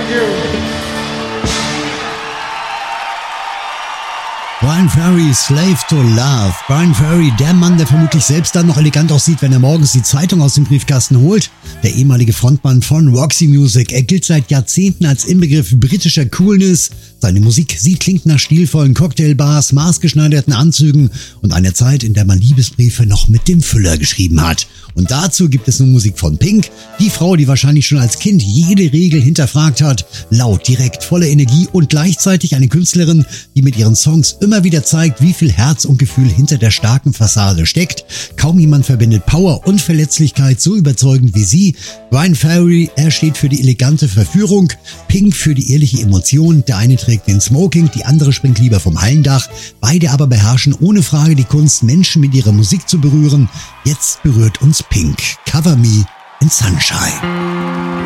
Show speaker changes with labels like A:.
A: Bryan Ferry, Slave to Love. Bryan Ferry, der Mann, der vermutlich selbst dann noch elegant aussieht, wenn er morgens die Zeitung aus dem Briefkasten holt. Der ehemalige Frontmann von Roxy Music. Er gilt seit Jahrzehnten als Inbegriff britischer Coolness. Seine Musik, sie klingt nach stilvollen Cocktailbars, maßgeschneiderten Anzügen und einer Zeit, in der man Liebesbriefe noch mit dem Füller geschrieben hat. Und dazu gibt es nun Musik von Pink, die Frau, die wahrscheinlich schon als Kind jede Regel hinterfragt hat. Laut, direkt, voller Energie und gleichzeitig eine Künstlerin, die mit ihren Songs immer wieder zeigt, wie viel Herz und Gefühl hinter der starken Fassade steckt. Kaum jemand verbindet Power und Verletzlichkeit so überzeugend wie sie. Bryan Ferry, er steht für die elegante Verführung, Pink für die ehrliche Emotion. Der eine trägt den Smoking, die andere springt lieber vom Hallendach. Beide aber beherrschen ohne Frage die Kunst, Menschen mit ihrer Musik zu berühren. Jetzt berührt uns Pink. Cover Me in Sunshine.